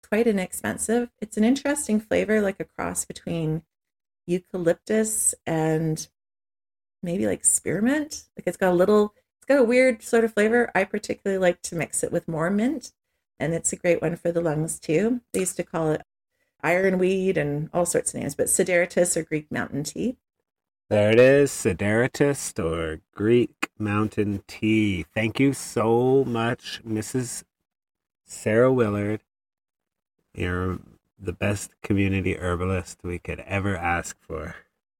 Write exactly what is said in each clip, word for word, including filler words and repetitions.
quite inexpensive. It's an interesting flavor, like a cross between eucalyptus and maybe like spearmint. Like it's got a little, it's got a weird sort of flavor. I particularly like to mix it with more mint, and it's a great one for the lungs too. They used to call it ironweed and all sorts of names, but Sideritis or Greek mountain tea. There it is, Sideratus or Greek Mountain Tea. Thank you so much, Missus Sarah Willard. You're the best community herbalist we could ever ask for.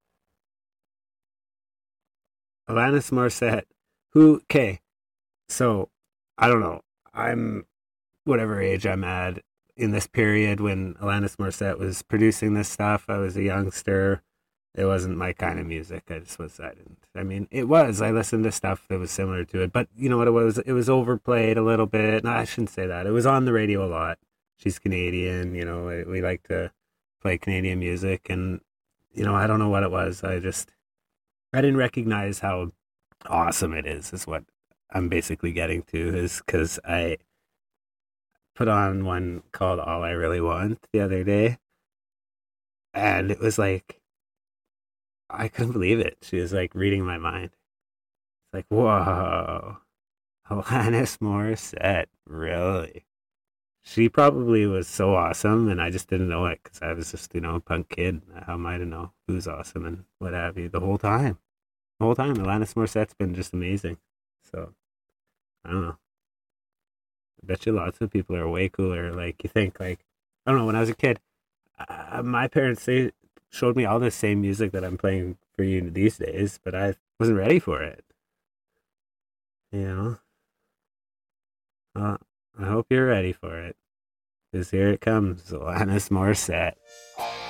Alanis Morissette, who, okay, so I don't know. I'm whatever age I'm at in this period when Alanis Morissette was producing this stuff. I was a youngster. It wasn't my kind of music. I just was, I didn't, I mean, it was. I listened to stuff that was similar to it, but you know what it was? It was overplayed a little bit. No, I shouldn't say that. It was on the radio a lot. She's Canadian, you know, we like to play Canadian music, and, you know, I don't know what it was. I just, I didn't recognize how awesome it is, is what I'm basically getting to, is because I put on one called All I Really Want the other day, and it was like, I couldn't believe it. She was like reading my mind. It's like, whoa, Alanis Morissette, really? She probably was so awesome, and I just didn't know it because I was just, you know, a punk kid. How am I to know who's awesome and what have you the whole time? The whole time, Alanis Morissette's been just amazing. So, I don't know. I bet you lots of people are way cooler. Like, you think, like, I don't know, when I was a kid, uh, my parents, they showed me all the same music that I'm playing for you these days, but I wasn't ready for it. You know? Uh, I hope you're ready for it. Because here it comes, Alanis Morissette.